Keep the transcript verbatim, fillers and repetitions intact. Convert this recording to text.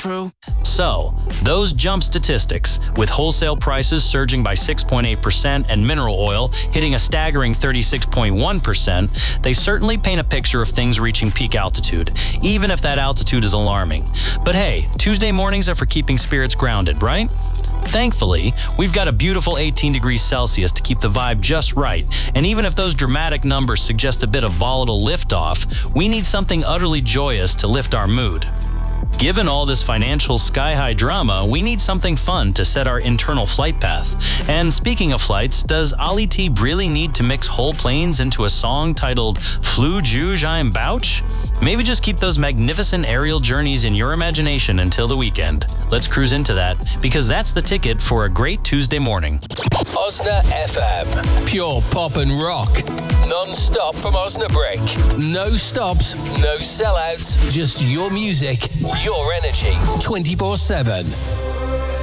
true. So, those jump statistics, with wholesale prices surging by six point eight percent and mineral oil hitting a staggering thirty-six point one percent, they certainly paint a picture of things reaching peak altitude, even if that altitude is alarming. But hey, Tuesday mornings are for keeping spirits grounded, right? Thankfully, we've got a beautiful eighteen degrees Celsius to keep the vibe just right, and even if those dramatic numbers suggest a bit of volatile liftoff, we need something utterly joyous to lift our mood. Given all this financial sky-high drama, we need something fun to set our internal flight path. And speaking of flights, does Ali T really need to mix whole planes into a song titled Flu Juge I'm Bouch? Maybe just keep those magnificent aerial journeys in your imagination until the weekend. Let's cruise into that, because that's the ticket for a great Tuesday morning. Osna F M. Pure pop and rock. Non-stop from Osnabrück. No stops, no sellouts, just your music, your energy, twenty-four seven.